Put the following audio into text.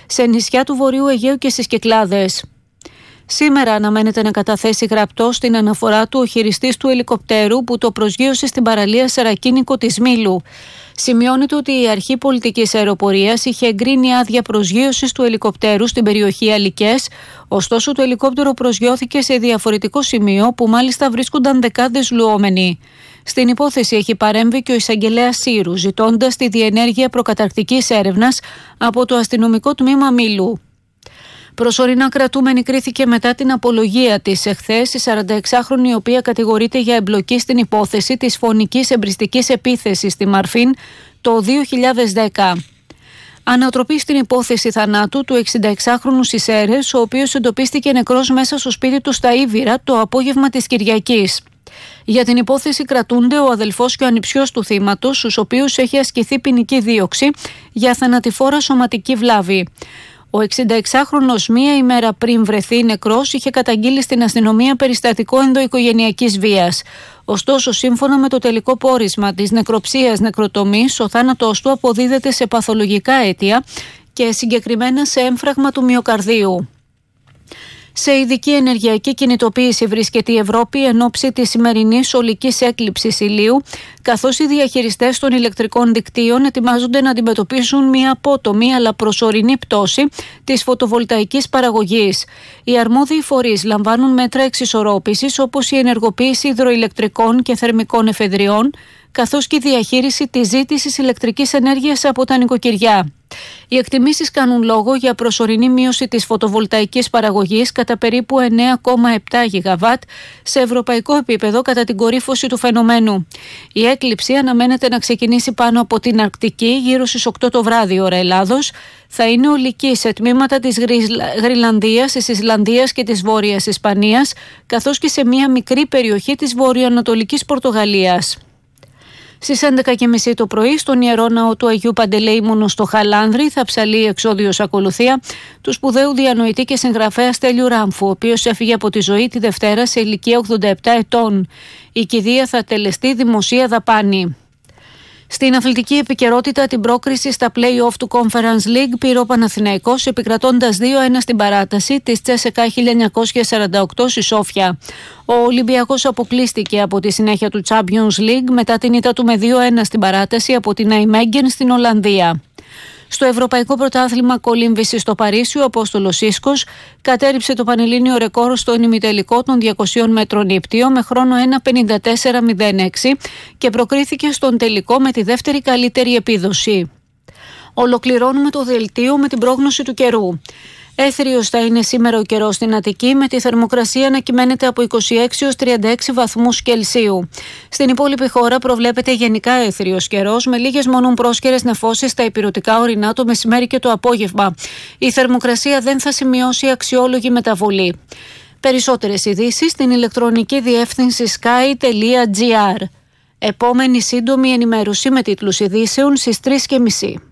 σε νησιά του Βορείου Αιγαίου και στις Κυκλάδες. Σήμερα αναμένεται να καταθέσει γραπτό στην αναφορά του ο χειριστής του ελικοπτέρου που το προσγείωσε στην παραλία Σερακίνικο της Μήλου. Σημειώνεται ότι η Αρχή Πολιτικής Αεροπορίας είχε εγκρίνει άδεια προσγείωσης του ελικοπτέρου στην περιοχή Αλικές, ωστόσο το ελικόπτερο προσγειώθηκε σε διαφορετικό σημείο που μάλιστα βρίσκονταν δεκάδες λουόμενοι. Στην υπόθεση έχει παρέμβει και ο εισαγγελέας Σύρου, ζητώντας τη διενέργεια προκαταρκτικής έρευνας από το αστυνομικό τμήμα Μήλου. Προσωρινά κρατούμενη κρίθηκε μετά την απολογία της εχθές η 46χρονη, η οποία κατηγορείται για εμπλοκή στην υπόθεση της φωνικής εμπριστικής επίθεσης στη Μαρφίν το 2010. Ανατροπή στην υπόθεση θανάτου του 66χρονου Σισέρες, ο οποίος εντοπίστηκε νεκρός μέσα στο σπίτι του στα Ήβυρα το απόγευμα της Κυριακής. Για την υπόθεση κρατούνται ο αδελφός και ο ανιψιός του θύματος, στους οποίους έχει ασκηθεί ποινική δίωξη για θανατηφόρα σωματική βλάβη. Ο 66χρονος μία ημέρα πριν βρεθεί νεκρός είχε καταγγείλει στην αστυνομία περιστατικό ενδοοικογενειακής βίας. Ωστόσο, σύμφωνα με το τελικό πόρισμα της νεκροψίας νεκροτομής, ο θάνατός του αποδίδεται σε παθολογικά αίτια και συγκεκριμένα σε έμφραγμα του μυοκαρδίου. Σε ειδική ενεργειακή κινητοποίηση βρίσκεται η Ευρώπη εν ώψη της σημερινής ολικής έκλειψης ηλίου, καθώς οι διαχειριστές των ηλεκτρικών δικτύων ετοιμάζονται να αντιμετωπίσουν μια απότομη αλλά προσωρινή πτώση της φωτοβολταϊκής παραγωγής. Οι αρμόδιοι φορείς λαμβάνουν μέτρα εξισορρόπησης, όπως η ενεργοποίηση υδροηλεκτρικών και θερμικών εφεδριών, καθώς και η διαχείριση της ζήτησης ηλεκτρικής ενέργειας από τα νοικοκυριά. Οι εκτιμήσεις κάνουν λόγο για προσωρινή μείωση της φωτοβολταϊκής παραγωγής κατά περίπου 9,7 γιγαβάτ σε ευρωπαϊκό επίπεδο κατά την κορύφωση του φαινομένου. Η έκλειψη αναμένεται να ξεκινήσει πάνω από την Αρκτική γύρω στις 8 το βράδυ ώρα Ελλάδος. Θα είναι ολική σε τμήματα της Γρυλανδίας, της Ισλανδίας και της Βόρειας Ισπανίας, καθώς και σε μια μικρή περιοχή της βορειοανατολικής Πορτογαλίας. Στις 11.30 το πρωί, στον Ιερό Ναό του Αγίου Παντελεήμονο στο Χαλάνδρη, θα ψαλεί εξόδιος ακολουθία του σπουδαίου διανοητή και συγγραφέα Στέλιου Ράμφου, ο οποίος έφυγε από τη ζωή τη Δευτέρα σε ηλικία 87 ετών. Η κηδεία θα τελεστεί δημοσία δαπάνη. Στην αθλητική επικαιρότητα, την πρόκριση στα play-off του Conference League πήρε ο Παναθηναϊκός επικρατώντας 2-1 στην παράταση της Τσέσεκα 1948 στη Σόφια. Ο Ολυμπιακός αποκλείστηκε από τη συνέχεια του Champions League μετά την ήττα του με 2-1 στην παράταση από την Ναϊμέγγεν στην Ολλανδία. Στο Ευρωπαϊκό Πρωτάθλημα Κολύμβησης στο Παρίσι, ο Απόστολος Σίσκος κατέριψε το πανελλήνιο ρεκόρ στον ημιτελικό των 200 μέτρων ύπτιο με χρόνο 1.54.06 και προκρίθηκε στον τελικό με τη δεύτερη καλύτερη επίδοση. Ολοκληρώνουμε το δελτίο με την πρόγνωση του καιρού. Έθριος θα είναι σήμερα ο καιρός στην Αττική, με τη θερμοκρασία να κυμαίνεται από 26 έως 36 βαθμούς Κελσίου. Στην υπόλοιπη χώρα προβλέπεται γενικά έθριος καιρός, με λίγες μόνο πρόσκαιρες νεφώσεις στα ηπειρωτικά ορεινά το μεσημέρι και το απόγευμα. Η θερμοκρασία δεν θα σημειώσει αξιόλογη μεταβολή. Περισσότερες ειδήσεις στην ηλεκτρονική διεύθυνση sky.gr. Επόμενη σύντομη ενημέρωση με τίτλους ειδήσεων στις 3.30.